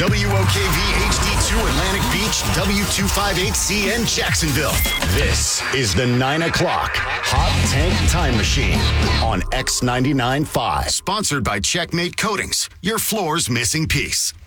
WOKV HD2 Atlantic Beach, W258CN Jacksonville. This is the 9 o'clock Hot Tank Time Machine on X99.5. Sponsored by Checkmate Coatings, your floor's missing piece.